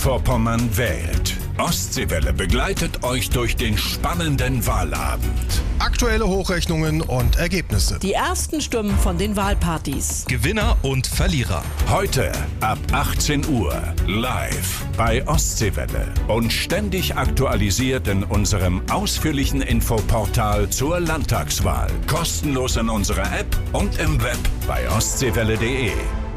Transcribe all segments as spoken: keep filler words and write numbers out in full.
Vorpommern wählt. Ostseewelle begleitet euch durch den spannenden Wahlabend. Aktuelle Hochrechnungen und Ergebnisse. Die ersten Stimmen von den Wahlpartys. Gewinner und Verlierer. Heute ab achtzehn Uhr live bei Ostseewelle und ständig aktualisiert in unserem ausführlichen Infoportal zur Landtagswahl. Kostenlos in unserer App und im Web bei ostseewelle punkt de.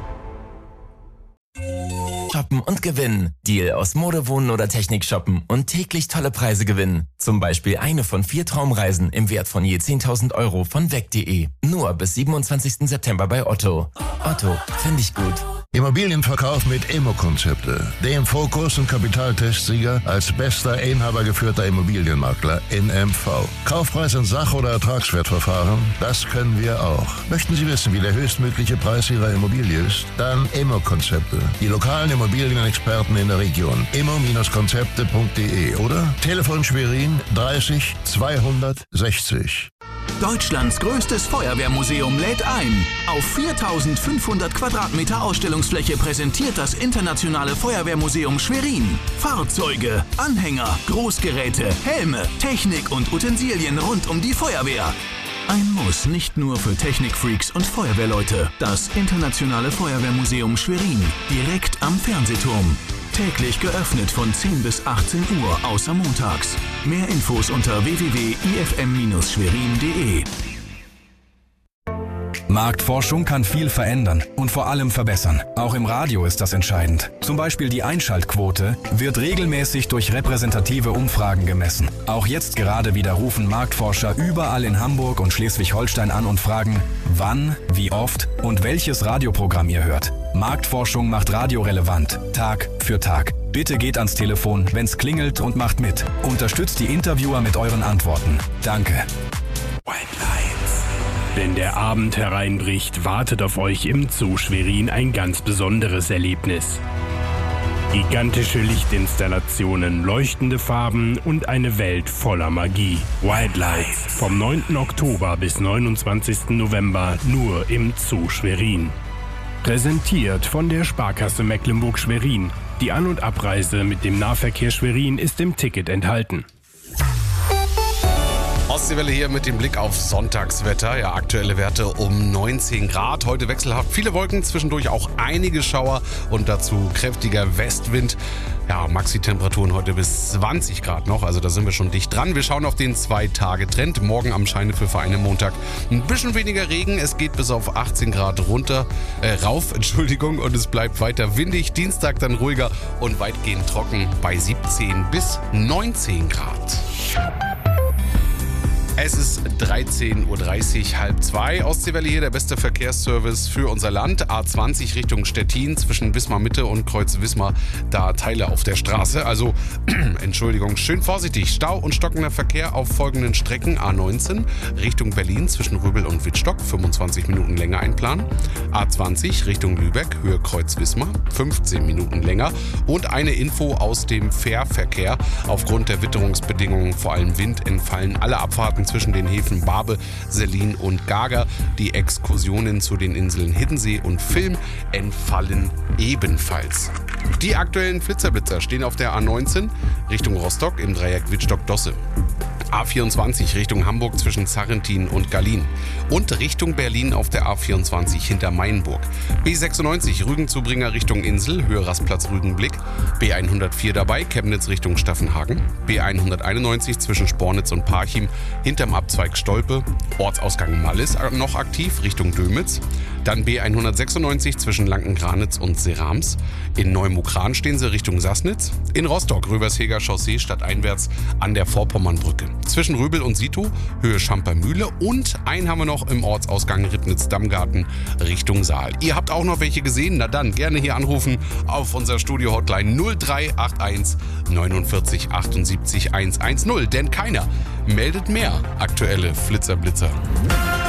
Shoppen und gewinnen. Deal aus Mode, Wohnen oder Technik shoppen und täglich tolle Preise gewinnen. Zum Beispiel eine von vier Traumreisen im Wert von je zehntausend Euro von weg punkt de. Nur bis siebenundzwanzigsten September bei Otto. Otto, finde ich gut. Immobilienverkauf mit Immo-Konzepte. Dem Fokus- und Kapitaltestsieger als bester inhabergeführter Immobilienmakler in M V. Kaufpreis in Sach- oder Ertragswertverfahren, das können wir auch. Möchten Sie wissen, wie der höchstmögliche Preis Ihrer Immobilie ist? Dann Immo-Konzepte. Die lokalen Immobilienexperten in der Region. immo Konzepte punkt de oder Telefon Schwerin dreißig zweihundertsechzig. Deutschlands größtes Feuerwehrmuseum lädt ein. Auf viertausendfünfhundert Quadratmeter Ausstellungsfläche präsentiert das Internationale Feuerwehrmuseum Schwerin Fahrzeuge, Anhänger, Großgeräte, Helme, Technik und Utensilien rund um die Feuerwehr. Ein Muss nicht nur für Technikfreaks und Feuerwehrleute. Das Internationale Feuerwehrmuseum Schwerin, direkt am Fernsehturm. Täglich geöffnet von zehn bis achtzehn Uhr, außer montags. Mehr Infos unter w w w punkt i f m schwerin punkt de. Marktforschung kann viel verändern und vor allem verbessern. Auch im Radio ist das entscheidend. Zum Beispiel die Einschaltquote wird regelmäßig durch repräsentative Umfragen gemessen. Auch jetzt gerade wieder rufen Marktforscher überall in Hamburg und Schleswig-Holstein an und fragen, wann, wie oft und welches Radioprogramm ihr hört. Marktforschung macht Radio relevant, Tag für Tag. Bitte geht ans Telefon, wenn's klingelt und macht mit. Unterstützt die Interviewer mit euren Antworten. Danke. Wenn der Abend hereinbricht, wartet auf euch im Zoo Schwerin ein ganz besonderes Erlebnis. Gigantische Lichtinstallationen, leuchtende Farben und eine Welt voller Magie. Wildlights vom neunten Oktober bis neunundzwanzigsten November nur im Zoo Schwerin. Präsentiert von der Sparkasse Mecklenburg-Schwerin. Die An- und Abreise mit dem Nahverkehr Schwerin ist im Ticket enthalten. Ostseewelle hier mit dem Blick auf Sonntagswetter. Ja, aktuelle Werte um neunzehn Grad. Heute wechselhaft viele Wolken, zwischendurch auch einige Schauer und dazu kräftiger Westwind. Ja, Maxi-Temperaturen heute bis zwanzig Grad noch, also da sind wir schon dicht dran. Wir schauen auf den Zwei-Tage-Trend. Morgen am Scheinefel für einen Montag ein bisschen weniger Regen. Es geht bis auf achtzehn Grad runter, äh, rauf, Entschuldigung, und es bleibt weiter windig. Dienstag dann ruhiger und weitgehend trocken bei siebzehn bis neunzehn Grad. Es ist dreizehn Uhr dreißig, halb zwei. Ostseewelle hier, der beste Verkehrsservice für unser Land. A zwanzig Richtung Stettin zwischen Wismar Mitte und Kreuz Wismar. Da Teile auf der Straße. Also, Entschuldigung, schön vorsichtig. Stau und stockender Verkehr auf folgenden Strecken. A neunzehn Richtung Berlin zwischen Röbel und Wittstock. fünfundzwanzig Minuten länger einplanen. A zwanzig Richtung Lübeck, Höhe Kreuz Wismar. fünfzehn Minuten länger. Und eine Info aus dem Fährverkehr. Aufgrund der Witterungsbedingungen, vor allem Wind, entfallen alle Abfahrten zwischen den Häfen Barbe, Sellin und Gager. Die Exkursionen zu den Inseln Hiddensee und Vilm entfallen ebenfalls. Die aktuellen Flitzerblitzer stehen auf der A neunzehn Richtung Rostock im Dreieck Wittstock-Dosse. A vierundzwanzig Richtung Hamburg zwischen Zarrentin und Gallien und Richtung Berlin auf der A vierundzwanzig hinter Mainburg. B sechsundneunzig Rügenzubringer Richtung Insel, Höhe Rastplatz Rügenblick. B hundertvier dabei, Chemnitz Richtung Staffenhagen. B hunderteinundneunzig zwischen Spornitz und Parchim hinterm Abzweig Stolpe. Ortsausgang Mallis noch aktiv Richtung Dömitz. Dann B hundertsechsundneunzig zwischen Lankengranitz und Serams. In Neumukran stehen sie Richtung Sassnitz. In Rostock Röversheger Chaussee stadteinwärts an der Vorpommernbrücke. Zwischen Röbel und Sito, Höhe Schampermühle. Und einen haben wir noch im Ortsausgang Ribnitz-Dammgarten Richtung Saal. Ihr habt auch noch welche gesehen? Na dann, gerne hier anrufen auf unser Studio-Hotline null drei acht eins neunundvierzig achtundsiebzig hundertzehn. Denn keiner meldet mehr aktuelle Flitzerblitzer.